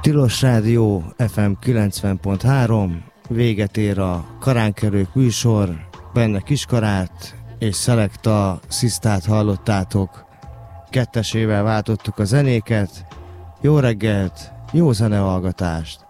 Tilos Rádió FM 90.3, véget ér a Karánkerők műsor, benne Kiskarát és Szelekta Szisztát hallottátok. Kettesével váltottuk a zenéket. Jó reggelt, jó zenehallgatást!